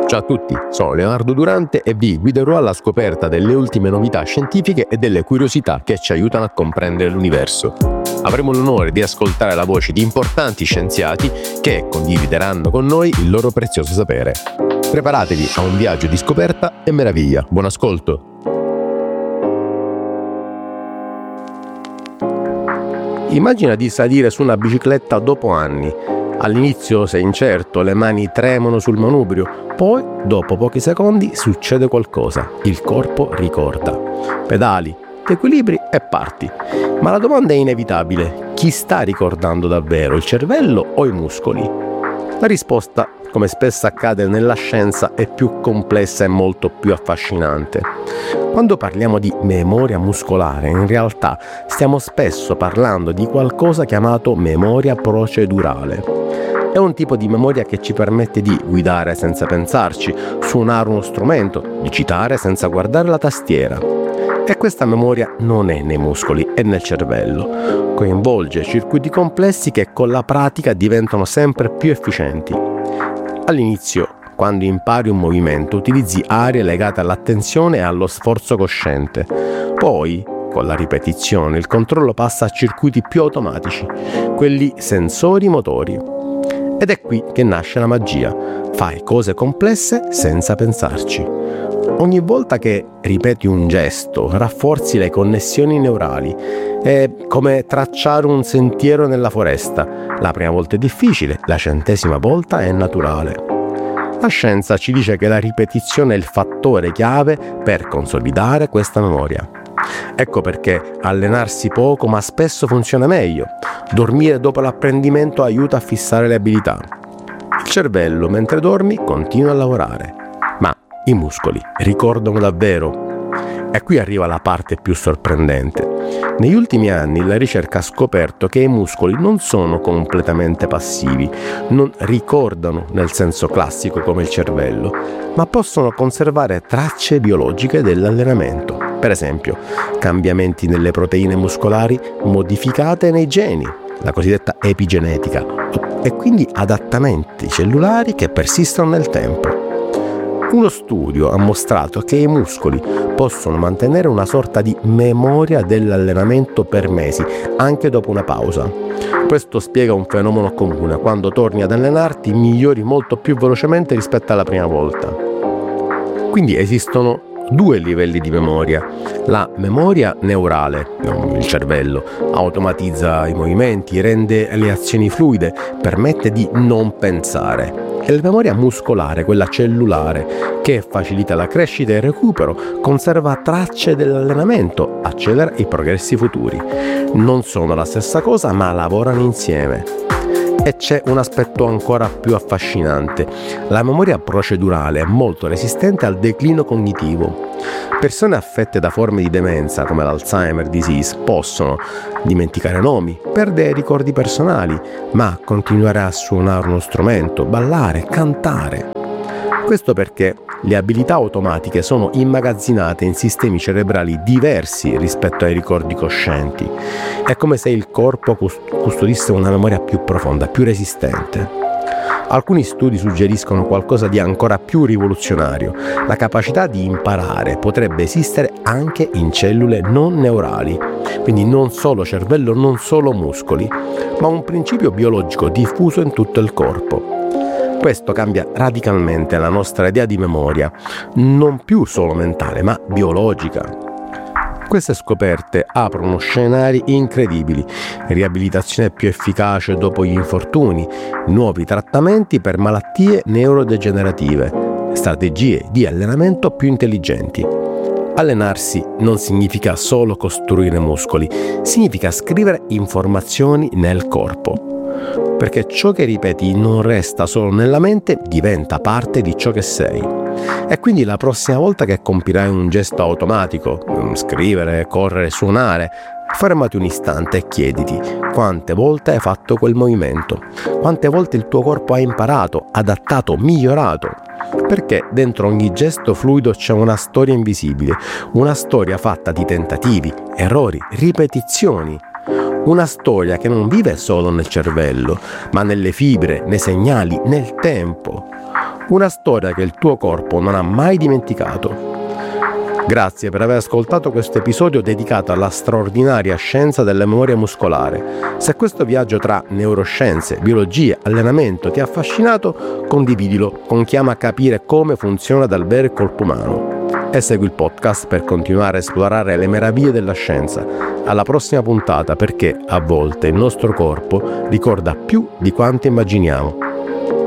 Ciao a tutti, sono Leonardo Durante e vi guiderò alla scoperta delle ultime novità scientifiche e delle curiosità che ci aiutano a comprendere l'universo. Avremo l'onore di ascoltare la voce di importanti scienziati che condivideranno con noi il loro prezioso sapere. Preparatevi a un viaggio di scoperta e meraviglia. Buon ascolto! Immagina di salire su una bicicletta dopo anni. All'inizio sei incerto, le mani tremono sul manubrio, poi, dopo pochi secondi, succede qualcosa. Il corpo ricorda. Pedali, ti equilibri e parti. Ma la domanda è inevitabile. Chi sta ricordando davvero, il cervello o i muscoli? La risposta, come spesso accade nella scienza, è più complessa e molto più affascinante. Quando parliamo di memoria muscolare, in realtà stiamo spesso parlando di qualcosa chiamato memoria procedurale. È un tipo di memoria che ci permette di guidare senza pensarci, suonare uno strumento, digitare senza guardare la tastiera. E questa memoria non è nei muscoli, è nel cervello. Coinvolge circuiti complessi che con la pratica diventano sempre più efficienti. All'inizio, quando impari un movimento, utilizzi aree legate all'attenzione e allo sforzo cosciente. Poi, con la ripetizione, il controllo passa a circuiti più automatici, quelli sensori motori. Ed è qui che nasce la magia. Fai cose complesse senza pensarci. Ogni volta che ripeti un gesto, rafforzi le connessioni neurali. È come tracciare un sentiero nella foresta. La prima volta è difficile, la 100ª volta è naturale. La scienza ci dice che la ripetizione è il fattore chiave per consolidare questa memoria. Ecco perché allenarsi poco ma spesso funziona meglio. Dormire dopo l'apprendimento aiuta a fissare le abilità. Il cervello, mentre dormi, continua a lavorare. Ma i muscoli ricordano davvero? E qui arriva la parte più sorprendente. Negli ultimi anni la ricerca ha scoperto che i muscoli non sono completamente passivi, non ricordano nel senso classico come il cervello, ma possono conservare tracce biologiche dell'allenamento. Per esempio, cambiamenti nelle proteine muscolari modificate nei geni, la cosiddetta epigenetica, e quindi adattamenti cellulari che persistono nel tempo. Uno studio ha mostrato che i muscoli possono mantenere una sorta di memoria dell'allenamento per mesi, anche dopo una pausa. Questo spiega un fenomeno comune: quando torni ad allenarti migliori molto più velocemente rispetto alla prima volta. Quindi esistono due livelli di memoria. La memoria neurale, il cervello, automatizza i movimenti, rende le azioni fluide, permette di non pensare. E la memoria muscolare, quella cellulare, che facilita la crescita e il recupero, conserva tracce dell'allenamento, accelera i progressi futuri. Non sono la stessa cosa, ma lavorano insieme. E c'è un aspetto ancora più affascinante. La memoria procedurale è molto resistente al declino cognitivo. Persone affette da forme di demenza come l'Alzheimer disease possono dimenticare nomi, perdere ricordi personali, ma continuare a suonare uno strumento, ballare, cantare. Questo perché le abilità automatiche sono immagazzinate in sistemi cerebrali diversi rispetto ai ricordi coscienti. È come se il corpo custodisse una memoria più profonda, più resistente. Alcuni studi suggeriscono qualcosa di ancora più rivoluzionario. La capacità di imparare potrebbe esistere anche in cellule non neurali, quindi non solo cervello, non solo muscoli, ma un principio biologico diffuso in tutto il corpo. Questo cambia radicalmente la nostra idea di memoria, non più solo mentale, ma biologica. Queste scoperte aprono scenari incredibili: riabilitazione più efficace dopo gli infortuni, nuovi trattamenti per malattie neurodegenerative, strategie di allenamento più intelligenti. Allenarsi non significa solo costruire muscoli, significa scrivere informazioni nel corpo. Perché ciò che ripeti non resta solo nella mente, diventa parte di ciò che sei. E quindi la prossima volta che compirai un gesto automatico, scrivere, correre, suonare, fermati un istante e chiediti: quante volte hai fatto quel movimento? Quante volte il tuo corpo ha imparato, adattato, migliorato? Perché dentro ogni gesto fluido c'è una storia invisibile, una storia fatta di tentativi, errori, ripetizioni. Una storia che non vive solo nel cervello, ma nelle fibre, nei segnali, nel tempo. Una storia che il tuo corpo non ha mai dimenticato. Grazie per aver ascoltato questo episodio dedicato alla straordinaria scienza della memoria muscolare. Se questo viaggio tra neuroscienze, biologia e allenamento ti ha affascinato, condividilo con chi ama capire come funziona davvero il corpo umano. E segui il podcast per continuare a esplorare le meraviglie della scienza. Alla prossima puntata, perché a volte il nostro corpo ricorda più di quanto immaginiamo.